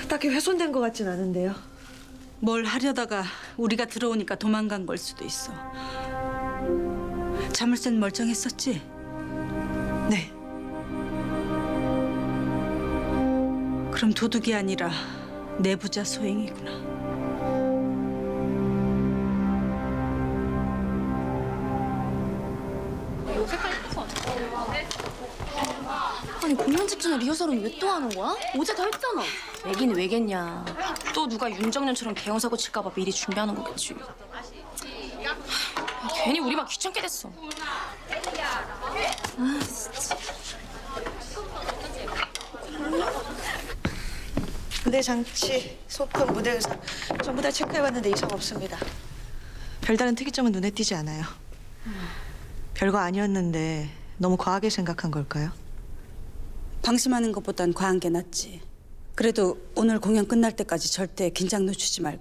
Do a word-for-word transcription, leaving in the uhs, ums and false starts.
딱히 훼손된 것 같진 않은데요. 뭘 하려다가 우리가 들어오니까 도망간 걸 수도 있어. 자물쇠는 멀쩡했었지? 네. 그럼 도둑이 아니라 내부자 소행이구나. 아니 공연 직전에 리허설은 왜 또 하는 거야? 어제 다 했잖아. 왜긴 왜겠냐. 또 누가 윤정년처럼 대형사고 칠까 봐 미리 준비하는 거겠지. 하, 괜히 우리만 귀찮게 됐어. 아 진짜. 무대 장치, 소품, 무대 의상 전부 다 체크해봤는데 이상 없습니다. 별다른 특이점은 눈에 띄지 않아요. 별거 아니었는데 너무 과하게 생각한 걸까요? 방심하는 것보단 과한 게 낫지. 그래도 오늘 공연 끝날 때까지 절대 긴장 늦추지 말고.